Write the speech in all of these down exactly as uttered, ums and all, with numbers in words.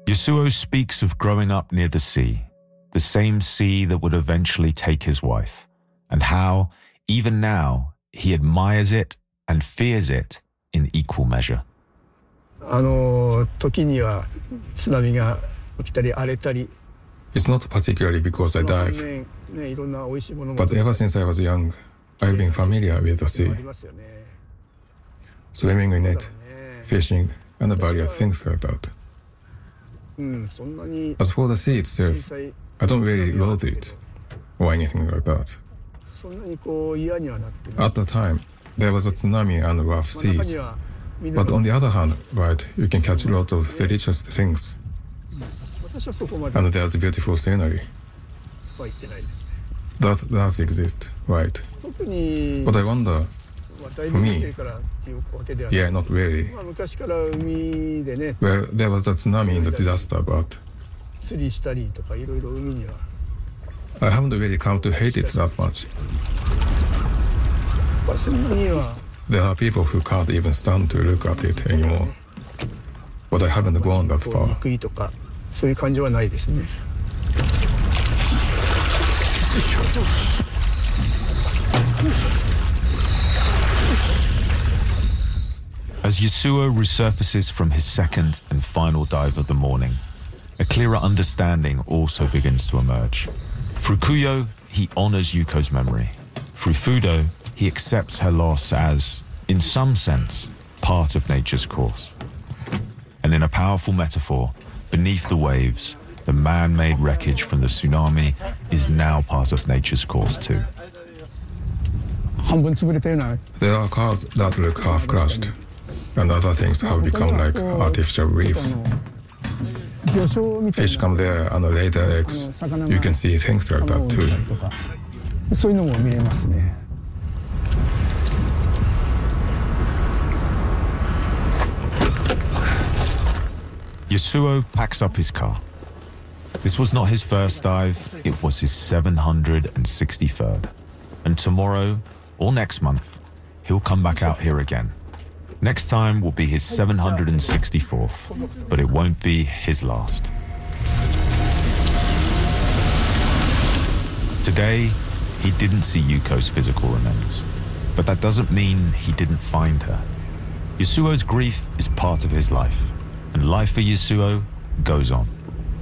Yasuo speaks of growing up near the sea, the same sea that would eventually take his wife, and how, even now, he admires it and fears it in equal measure. あの時には津波が起きたり荒れたり It's not particularly because I dive, but ever since I was young, I've been familiar with the sea. Swimming in it, fishing, and various things like that. As for the sea itself, I don't really loathe it, or anything like that. At the time, there was a tsunami and rough seas. But on the other hand, right, you can catch a lot of delicious things. And there's beautiful scenery. That does exist, right? But I wonder, for me, yeah, not really. Well, there was a tsunami in the disaster, but I haven't really come to hate it that much. There are people who can't even stand to look at it anymore. But I haven't gone that far. As Yasuo resurfaces from his second and final dive of the morning, a clearer understanding also begins to emerge. Through Kuyo, he honors Yuko's memory. Through Fudo, he accepts her loss as, in some sense, part of nature's course. And in a powerful metaphor, beneath the waves, the man-made wreckage from the tsunami is now part of nature's course too. There are cars that look half-crushed, and other things have become like artificial reefs. Fish come there and lay their eggs. You can see things like that too. Yasuo packs up his car. This was not his first dive, it was his seven hundred sixty-third. And tomorrow, or next month, he'll come back out here again. Next time will be his seven hundred sixty-fourth, but it won't be his last. Today, he didn't see Yuko's physical remains, but that doesn't mean he didn't find her. Yasuo's grief is part of his life, and life for Yasuo goes on.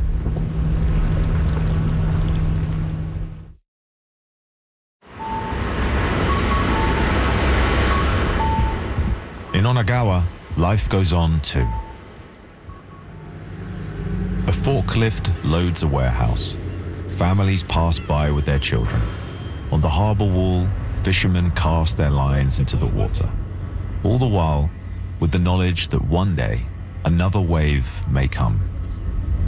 In Onagawa, life goes on too. A forklift loads a warehouse. Families pass by with their children. On the harbor wall, fishermen cast their lines into the water. All the while, with the knowledge that one day, another wave may come.